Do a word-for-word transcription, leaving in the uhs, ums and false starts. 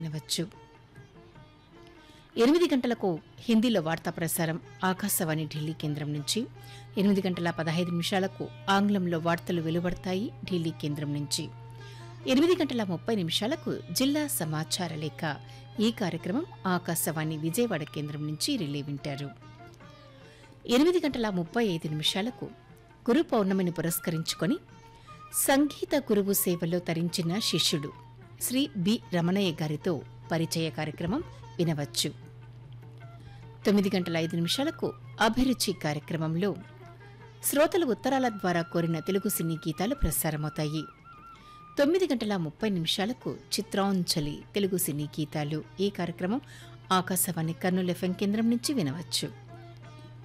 వినవచ్చు. ఎనిమిది గంటలకు హిందీలో వార్తా ప్రసారం ఆకాశవాణి ఢిల్లీ కేంద్రం నుంచి, ఎనిమిది గంటల పదహైదు నిమిషాలకు ఆంగ్లంలో వార్తలు వెలువడతాయి ఢిల్లీ కేంద్రం నుంచి, ఎనిమిది గంటల ముప్పై నిమిషాలకు జిల్లా సమాచార లేఖ. ఈ కార్యక్రమం ఆకాశవాణి విజయవాడ కేంద్రం నుంచి రిలే వింటారు. ఎనిమిది గంటల ముప్పై ఐదు నిమిషాలకు గురు పౌర్ణమిని పురస్కరించుకొని సంగీత గురువు సేవలో తరించిన శిష్యుడు శ్రీ బి రమణయ్య గారితో పరిచయ కార్యక్రమం వినవచ్చు. తొమ్మిది గంటల ఐదు నిమిషాలకు అభిరుచి కార్యక్రమంలో శ్రోతలు ఉత్తరాల ద్వారా కోరిన తెలుగు సినీ గీతాలు ప్రసారమవుతాయి. తొమ్మిది గంటల ముప్పై నిమిషాలకు చిత్రాంజలి తెలుగు సినీ గీతాలు. ఈ కార్యక్రమం ఆకాశవాణి కర్నూలు ఎఫ్ఎం కేంద్రం నుంచి వినవచ్చు.